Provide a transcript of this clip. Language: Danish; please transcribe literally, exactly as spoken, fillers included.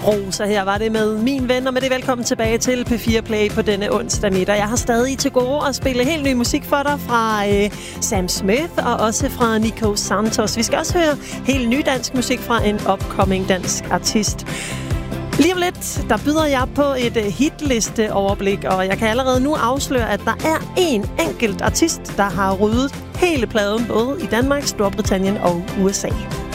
Rosa her var det med min ven, og med det velkommen tilbage til P fire Play på denne onsdag middag. Jeg har stadig til gode at spille helt ny musik for dig fra øh, Sam Smith og også fra Nico Santos. Vi skal også høre helt ny dansk musik fra en upcoming dansk artist. Lige om lidt, der byder jeg på et hitliste-overblik, og jeg kan allerede nu afsløre, at der er en enkelt artist, der har ryddet hele pladen både i Danmark, Storbritannien og U S A.